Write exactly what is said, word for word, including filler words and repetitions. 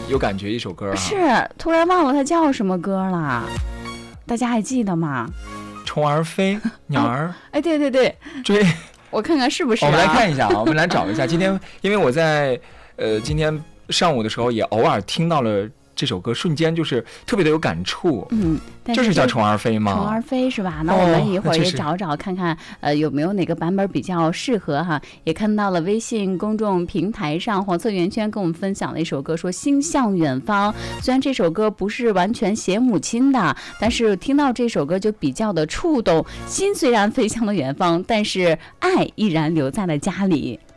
有感觉一首歌啊。 是，突然忘了它叫什么歌了，大家还记得吗？ 虫儿飞，鸟儿、 哦、哎，对对对， 追。 我看看是不是、啊？ 我们来看一下啊，我们来找一下。今天，因为我在呃今天上午的时候也偶尔听到了这首歌，瞬间就是特别的有感触。 嗯，但是这是叫虫儿飞吗？ 虫儿飞是吧？那我们一会儿也找找看看， 哦、 呃，有没有哪个版本比较适合哈？也看到了微信公众平台上黄色圆圈跟我们分享了一首歌，说《心向远方》。虽然这首歌不是完全写母亲的，但是听到这首歌就比较的触动。心虽然飞向了远方，但是爱依然留在了家里。